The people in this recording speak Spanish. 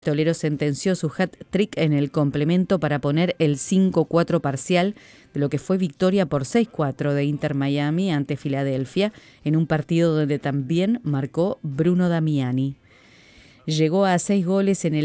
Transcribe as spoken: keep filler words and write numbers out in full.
Pistolero sentenció su hat-trick en el complemento para poner el cinco cuatro parcial de lo que fue victoria por seis cuatro de Inter Miami ante Filadelfia, en un partido donde también marcó Bruno Damiani. Llegó a seis goles en el